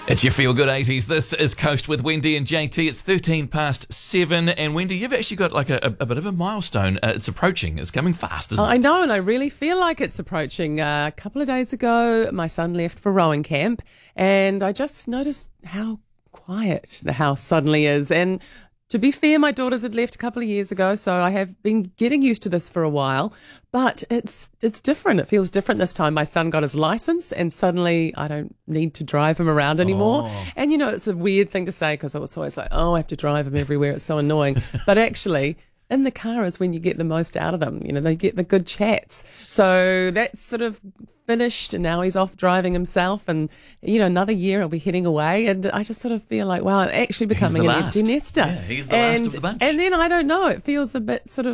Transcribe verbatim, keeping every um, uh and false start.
It's your Feel Good eighties. This is Coast with Wendy and J T. It's thirteen past seven. And Wendy, you've actually got like a, a, a bit of a milestone. Uh, it's approaching. It's coming fast, isn't it? I know, and I really feel like it's approaching. Uh, a couple of days ago, my son left for rowing camp, and I just noticed how quiet the house suddenly is. And to be fair, my daughters had left a couple of years ago, so I have been getting used to this for a while. But it's it's different. It feels different this time. My son got his license, and suddenly I don't need to drive him around anymore. Oh. And, you know, it's a weird thing to say because I was always like, oh, I have to drive him everywhere. It's so annoying. But actually, in the car is when you get the most out of them. You know, they get the good chats. So that's sort of finished, and now he's off driving himself, and, you know, another year I'll be heading away, and I just sort of feel like, wow, I'm actually becoming an empty nester. Yeah, he's the and, last of the bunch. And then, I don't know, it feels a bit sort of